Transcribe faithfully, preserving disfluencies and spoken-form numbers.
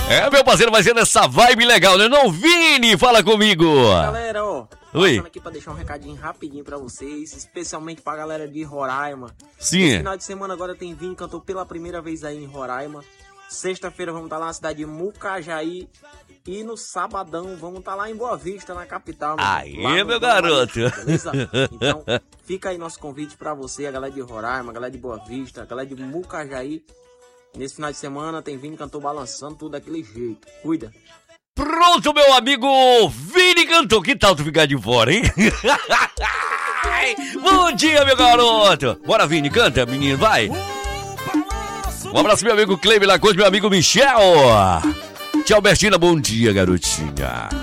É, meu parceiro, vai ser nessa vibe legal, né? Não, Vini, fala comigo. Galera, ó, Oi. passando aqui pra deixar um recadinho rapidinho pra vocês, especialmente pra galera de Roraima. Sim. Esse final de semana agora tem Vini, cantou pela primeira vez aí em Roraima. Sexta-feira vamos estar lá na cidade de Mucajaí. E no sabadão vamos estar lá em Boa Vista, na capital. Aí, meu meu garoto. Beleza? Então, fica aí nosso convite pra você, a galera de Roraima, a galera de Boa Vista, a galera de Mucajaí. Nesse final de semana tem Vini Cantor balançando tudo daquele jeito. Cuida. Pronto, meu amigo Vini Cantor. Que tal tu ficar de fora, hein? Bom dia, meu garoto. Bora, Vini, canta, menino, vai. Um abraço, meu amigo Cleber Lacoste, meu amigo Michel. Tchau, Bertina, bom dia, garotinha.